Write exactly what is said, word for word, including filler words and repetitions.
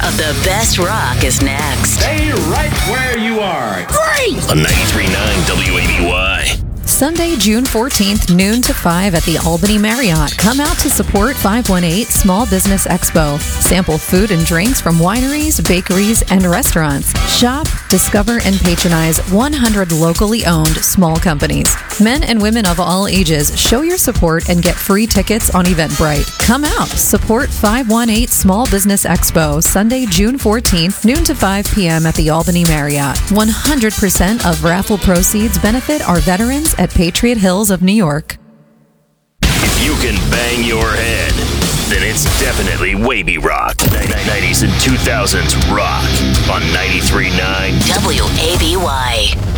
of the best rock is next. Stay right where you are. Great! On ninety-three point nine W A B Y. Sunday, June fourteenth, noon to five at the Albany Marriott. Come out to support five one eight Small Business Expo. Sample food and drinks from wineries, bakeries, and restaurants. Shop, discover, and patronize one hundred locally owned small companies. Men and women of all ages, show your support and get free tickets on Eventbrite. Come out, support five one eight Small Business Expo, Sunday, June fourteenth, noon to five p.m. at the Albany Marriott. one hundred percent of raffle proceeds benefit our veterans at Patriot Hills of New York. If you can bang your head, then it's definitely Wavy Rock. nineties and two thousands rock on ninety-three point nine W A B Y.